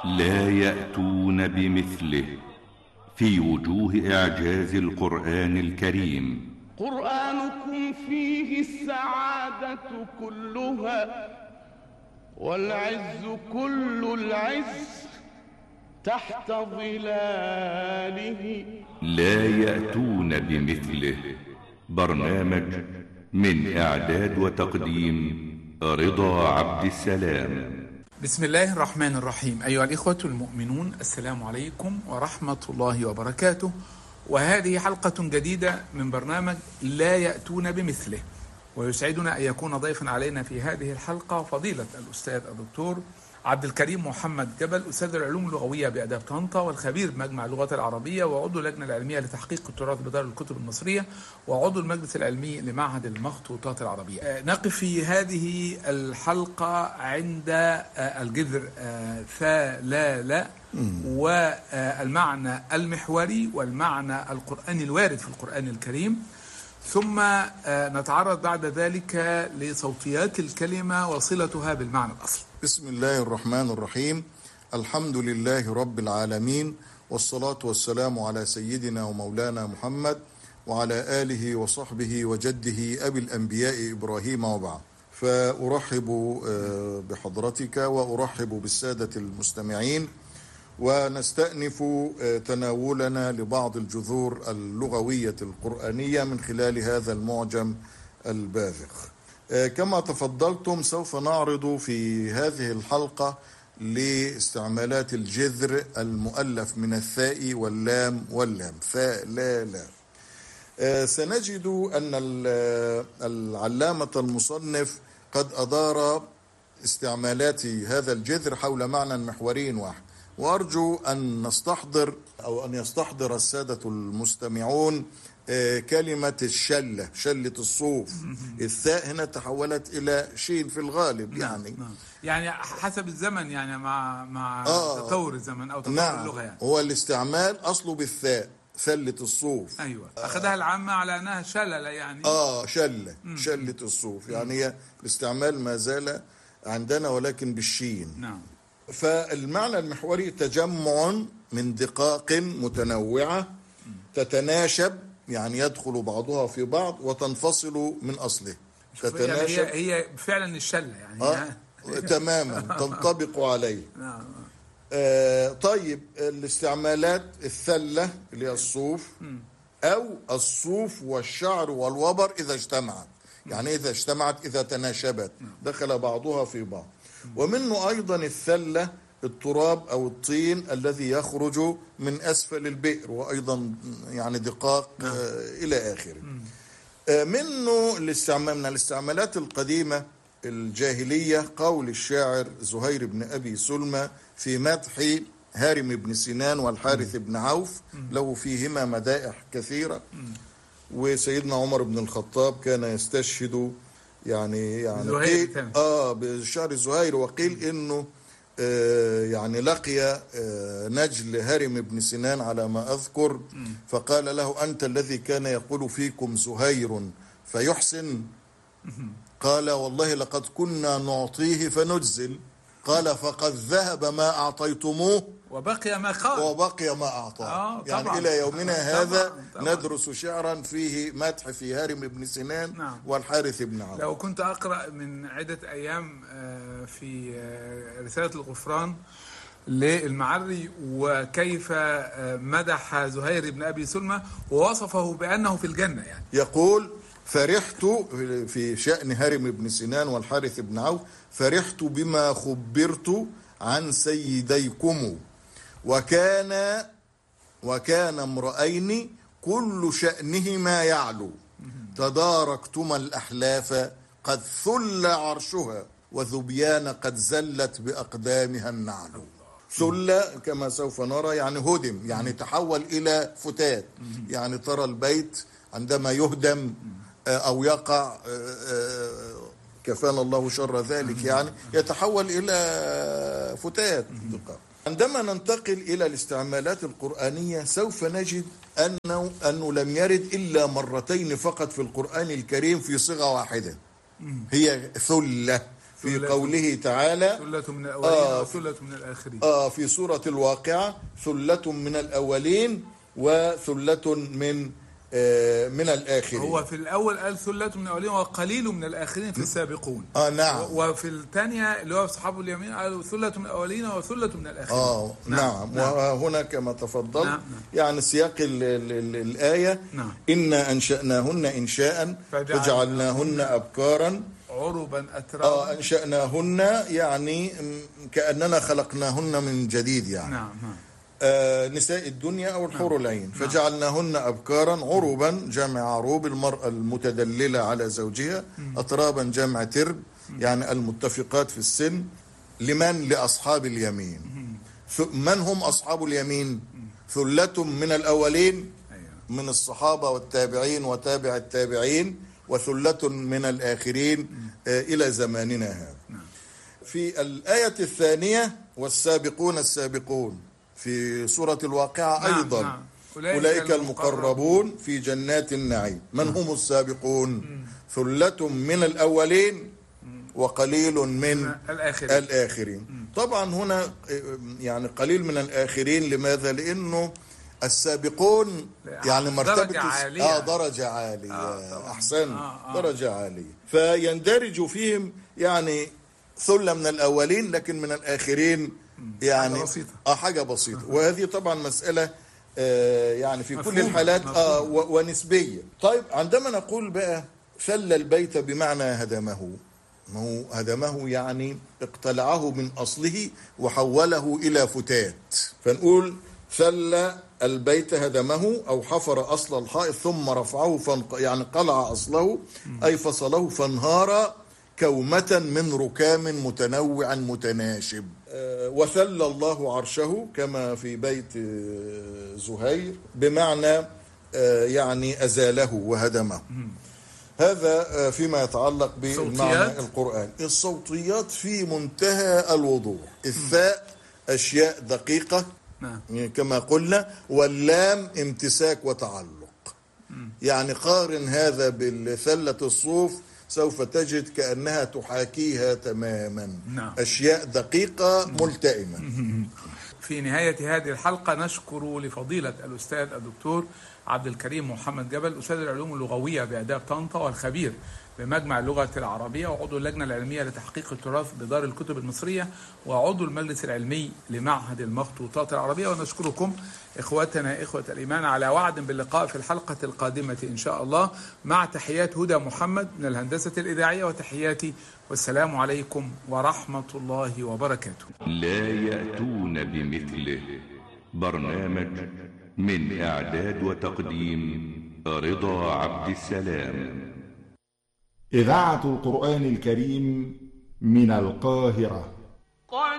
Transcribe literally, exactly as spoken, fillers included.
لا يأتون بمثله في وجوه إعجاز القرآن الكريم. قرآنكم فيه السعادة كلها والعز كل العز تحت ظلاله. لا يأتون بمثله، برنامج من إعداد وتقديم رضا عبد السلام. بسم الله الرحمن الرحيم. أيها الإخوة المؤمنون، السلام عليكم ورحمة الله وبركاته، وهذه حلقة جديدة من برنامج لا يأتون بمثله، ويسعدنا أن يكون ضيفا علينا في هذه الحلقة فضيلة الأستاذ الدكتور عبد الكريم محمد جبل، أستاذ العلوم اللغوية بآداب طنطا والخبير بمجمع اللغات العربية وعضو اللجنة العلمية لتحقيق التراث بدار الكتب المصرية وعضو المجلس العلمي لمعهد المخطوطات العربية. نقف في هذه الحلقة عند الجذر ثلاثة والمعنى المحوري والمعنى القرآني الوارد في القرآن الكريم، ثم نتعرض بعد ذلك لصوتيات الكلمة وصلتها بالمعنى الأصلي. بسم الله الرحمن الرحيم. الحمد لله رب العالمين، والصلاة والسلام على سيدنا ومولانا محمد وعلى آله وصحبه وجده أبي الأنبياء إبراهيم وبعد. فأرحب بحضرتك وأرحب بالسادة المستمعين، ونستأنف تناولنا لبعض الجذور اللغوية القرآنية من خلال هذا المعجم الباذخ. كما تفضلتم سوف نعرض في هذه الحلقة لاستعمالات الجذر المؤلف من الثاء واللام واللام، ثاء لا لا. سنجد أن العلامة المصنف قد أدار استعمالات هذا الجذر حول معنى محوري واحد، وأرجو أن نستحضر أو أن يستحضر السادة المستمعون كلمة الشلة، شلة الصوف. الثاء هنا تحولت إلى شين في الغالب، يعني نعم. يعني حسب الزمن، يعني مع مع آه تطور الزمن أو تطور نعم. اللغة، يعني هو الاستعمال أصله بالثاء، سلة الصوف. أيوة، أخذها العامة على أنها شللة، يعني آه شلة مم. شلة الصوف، يعني هي الاستعمال ما زال عندنا ولكن بالشين. نعم. فالمعنى المحوري تجمع من دقائق متنوعة تتناشب، يعني يدخل بعضها في بعض وتنفصل من أصله. تتناشب، يعني هي, هي فعلا الشلة، يعني آه تماما تنطبق عليه. نعم. آه طيب، الاستعمالات الثلة اللي هي الصوف، أو الصوف والشعر والوبر إذا اجتمعت، يعني إذا اجتمعت إذا تناشبت دخل بعضها في بعض. ومنه أيضا الثلة التراب أو الطين الذي يخرج من أسفل البئر، وأيضا يعني دقاق آه إلى آخره. آه منه الاستعمال من الاستعمالات القديمة الجاهلية قول الشاعر زهير بن أبي سلمى في مدح هارم بن سنان والحارث بن عوف، له فيهما مدائح كثيرة. وسيدنا عمر بن الخطاب كان يستشهد يعني يعني قيل اه بالشعر الزهير، وقيل انه آه يعني لقي آه نجل هارم بن سنان على ما اذكر، فقال له: انت الذي كان يقول فيكم زهير فيحسن؟ قال: والله لقد كنا نعطيه فنجزل. قال: فقد ذهب ما اعطيتموه وبقي ما قال وبقي ما أعطاه. آه يعني طبعا. إلى يومنا طبعا. هذا طبعا. ندرس شعرا فيه مدح في هارم بن سنان. نعم. والحارث بن عوف. لو كنت أقرأ من عدة أيام في رسالة الغفران للمعري وكيف مدح زهير بن أبي سلمى ووصفه بأنه في الجنة، يعني يقول: فرحت في شأن هارم بن سنان والحارث بن عوف، فرحت بما خبرت عن سيديكم، وكان وكان امرئين كل شأنهما يعلو، تداركتما الأحلاف قد ثل عرشها، وذبيان قد زلت بأقدامها النعل. ثل كما سوف نرى يعني هدم، يعني تحول إلى فتات. يعني ترى البيت عندما يهدم أو يقع، كفانا الله شر ذلك، يعني يتحول إلى فتات. عندما ننتقل إلى الاستعمالات القرآنية سوف نجد أنه, أنه لم يرد إلا مرتين فقط في القرآن الكريم في صيغة واحدة، هي ثلة. في قوله تعالى ثلة من الأولين آه وثلة من الآخرين. آه في سورة الواقعة ثلة من الأولين وثلة من آه من الآخرين. هو في الأول قال ثلة من الأولين وقليل من الآخرين في السابقون. آه نعم. وفي الثانية اللي هو أصحاب اليمين قالوا ثلة من الأولين وثلة من الآخرين. آه نعم, نعم. وهنا كما تفضل نعم. يعني سياق ال ال ال الآية نعم. إنا أنشأناهن إنشاء فجعلناهن أبكارا عربا أترابا. آه أنشأناهن يعني كأننا خلقناهن من جديد يعني. نعم نعم. آه نساء الدنيا أو الحور العين. فجعلناهن أبكارا عربا جمع عروب المرأة المتدللة على زوجها، أترابا جمع ترب يعني المتفقات في السن. لمن؟ لأصحاب اليمين. من هم أصحاب اليمين؟ ثلة من الأولين من الصحابة والتابعين وتابع التابعين، وثلة من الآخرين آه إلى زماننا هذا. في الآية الثانية والسابقون السابقون في سورة الواقعة نعم أيضا نعم. أولئك, أولئك المقربون في جنات النعيم. من نعم. هم السابقون؟ مم. ثلة من الأولين وقليل من الآخرين, الآخرين. طبعا هنا يعني قليل من الآخرين. لماذا؟ لأنه السابقون يعني مرتبة درجة عالية. آه درجة عالية آه أحسن آه آه. درجة عالية، فيندرج فيهم يعني ثلة من الأولين لكن من الآخرين يعني حاجة بسيطة. آه حاجة بسيطة. وهذه طبعا مسألة آه يعني في كل الحالات آه ونسبية. طيب عندما نقول بقى فل البيت بمعنى هدمه، ما هو هدمه يعني اقتلعه من أصله وحوله إلى فتات، فنقول فل البيت هدمه أو حفر أصل الحائط ثم رفعه فانق... يعني قلع أصله أي فصله فانهار كومة من ركام متنوع متناشب. أه وثل الله عرشه كما في بيت زهير بمعنى أه يعني أزاله وهدمه. هذا فيما يتعلق بالمعنى القرآن. الصوتيات في منتهى الوضوح. الثاء أشياء دقيقة كما قلنا، واللام امتساك وتعلق. يعني قارن هذا بالثلة الصوف سوف تجد كأنها تحاكيها تماما. نعم. أشياء دقيقة ملتئمة. في نهاية هذه الحلقة نشكر لفضيلة الأستاذ الدكتور عبد الكريم محمد جبل، أستاذ العلوم اللغوية بآداب طنطا والخبير بمجمع اللغة العربية وعضو اللجنة العلمية لتحقيق التراث بدار الكتب المصرية وعضو المجلس العلمي لمعهد المخطوطات العربية. ونشكركم إخوتنا إخوة الإيمان على وعد باللقاء في الحلقة القادمة إن شاء الله، مع تحيات هدى محمد من الهندسة الإذاعية وتحياتي، والسلام عليكم ورحمة الله وبركاته. لا يأتون بمثله. برنامج من إعداد وتقديم رضا عبد السلام. إذاعة القرآن الكريم من القاهرة.